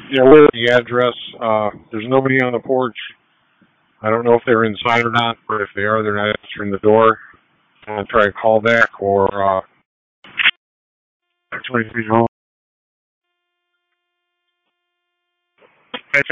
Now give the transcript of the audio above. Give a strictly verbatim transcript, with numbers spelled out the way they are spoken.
Yeah, where's the address? Uh, there's nobody on the porch. I don't know if they're inside or not, but if they are, they're not answering the door. I'm gonna try to call back or uh, twenty-three